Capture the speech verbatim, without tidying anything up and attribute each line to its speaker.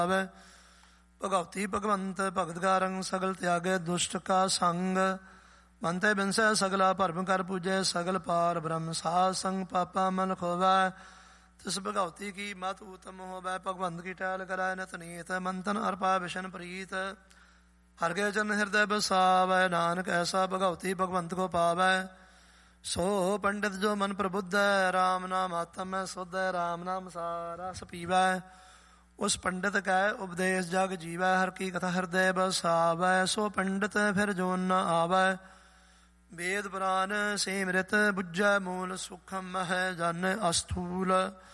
Speaker 1: ਪਾਵੈ। ਭਗਵਤੀ ਭਗਵੰਤ ਭਗਤ ਕਾ ਰੰਗ, ਸਗਲ ਤਿਆਗੈ ਦੁਸ਼ਟ ਕਾ ਸੰਗ। ਮਨ ਤੇ ਬਿਨਸੈ ਸਗਲਾ ਭਰਮ ਕਰ ਪੂਜੈ, ਸਗਲ ਪਾਰ ਬ੍ਰਹਮ ਸਾਧ ਸੰਗ। ਪਾਪਾ ਮਨ ਖੋਵੈ ਤਿਸ ਭਗਵਤੀ ਕੀ ਮਤ ਊਤਮ ਹੋਵੈ। ਭਗਵੰਤ ਕੀ ਟਹਿਲ ਕਰੈ ਨਿਤ ਨੀਤ, ਮੰਤਨ ਅਰਪਾ ਵਿਸ਼ਨ ਪ੍ਰੀਤ। ਹਰਿ ਕੇ ਚਰਨ ਹਿਰਦੈ ਬਸਾਵੈ, ਨਾਨਕ ਐਸਾ ਭਗਵਤੀ ਭਗਵੰਤ ਕੋ ਪਾਵੈ। ਸੋ ਪੰਡਿਤ ਜੋ ਮਨ ਪ੍ਰਬੁੱਧੈ, ਰਾਮ ਨਾਮ ਆਤਮੈ ਸੁਧੈ। ਰਾਮ ਨਾਮ ਸਾਰ ਰਸ ਪੀਵੈ, ਉਸ ਪੰਡਿਤ ਕੈ ਉਪਦੇਸ਼ ਜਗ ਜੀਵੈ। ਹਰਿ ਕੀ ਕਥਾ ਹਿਰਦੈ ਬਸਾਵੈ, ਸੋ ਪੰਡਿਤ ਫਿਰ ਜੋਨ ਨ ਆਵੈ। ਵੇਦ ਪੁਰਾਨ ਸਿਮਰਿਤ ਬੁੱਝੈ, ਮੂਲ ਸੂਖਮ ਹੈ ਜਨ ਅਸਥੂਲ।